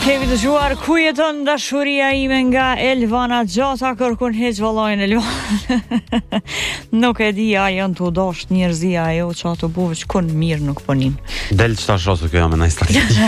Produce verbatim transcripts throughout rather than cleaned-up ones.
Kemi dëgjuar ku jeton dashuria ime nga Elvana Gjata, kërkun heq vallajnë Elvana. Nuk e di, a janë të udosht njerëzia ajo që ato buve që kun mirë nuk ponin. Del që ta shosë kjo jam e na istrategi.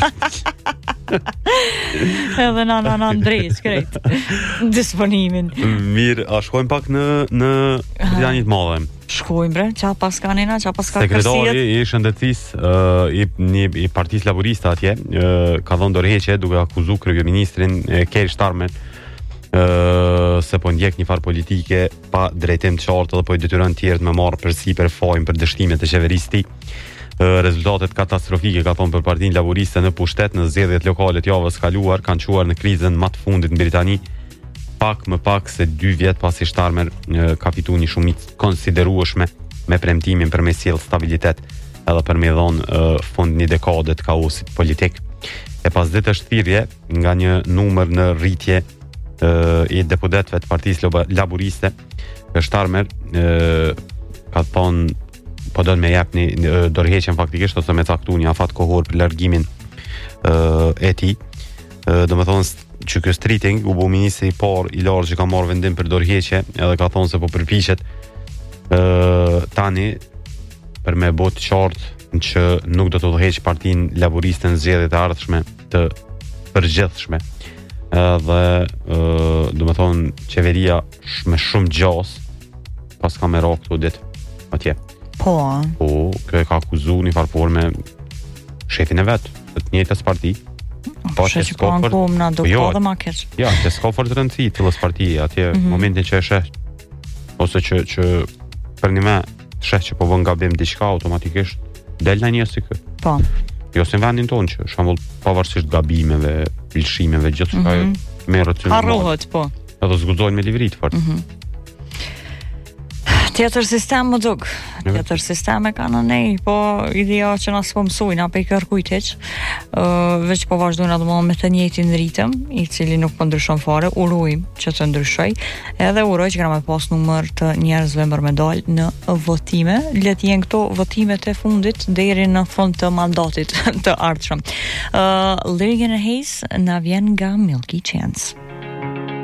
Edhe na na na Andrej, shkrejt. Disponimin. Mirë, a shkojmë pak në në Britanit Madhe. Shkojmë bre, qa pas ka nena, qa pas ka kërsijet. Sekretari i shëndetësisë uh, i, një, i Partisë Laboriste atje uh, ka dhënë dorëheqje duke akuzuar kryeministrin uh, Keir Starmer uh, se po ndjek një farë politike pa drejtim të qartë dhe po i detyron të tjerët me marrë përsipër fajin për dështimet e qeverisë të tij. Uh, rezultatet katastrofike ka thonë për Partinë Laboriste në pushtet në zgjedhjet lokale të javës kaluar kanë çuar në krizën më të fundit në Britani, pak më pak se dy vjet pasi Starmer e, ka fituar një shumicë konsiderueshme me premtimin për me sjell stabilitet edhe për me dhënë fund një dekade të kaosit politik. E pas ditësh thirrje nga një numër në rritje e, i deputetëve të Partisë Laboriste, Starmer e, ka thonë po do të më japni dorëheqjen faktikisht ose me caktuar një afat kohor për largimin e, e tij. Do më thonë që kjo striting u bu ministri i parë i larë që ka marrë vendim për dorëheqje edhe ka thonë se po përpiqet uh, tani për me botë qartë që nuk do të udhëheq Partinë Laboriste në zgjedhjet e ardhshme të përgjithshme edhe uh, do më thonë qeveria sh- me shumë gjas pas ka me ra këto ditë atje. Po, po, kjo e ka akuzu një farë forme shefin e vetë të të njëjtës parti. Po që që ka në kumë na do po dhe ma keq. Ja, që s'ka fort rëndësi të lës partije, atje mm-hmm. momentin që e sheh, ose që, që për një me sheh që po vën gabim diçka, automatikisht del në një si kë. Po. Jo se në vendin tonë që, shambull, pavarësisht gabimeve, lëshimeve, gjithë që mm-hmm. ka me rëtënë. Harrohet, po. Edhe zgudzojnë me livrit, fort. Mm-hmm. Tjetër sistem më duk, tjetër sisteme ka në nej, po ideja që na s'po mësujnë, apo i kërkujt heq, uh, veç po vazhdojnë atë me të njëjtin ritëm, i cili nuk po ndryshon fare, urojmë që të ndryshoj, edhe uroj që kena me pas numër të njerëzve mër me dal në votime, let jenë këto votimet e fundit deri në fund të mandatit të ardhshëm. Uh, Lyric and Haze na vjen nga Milky Chance.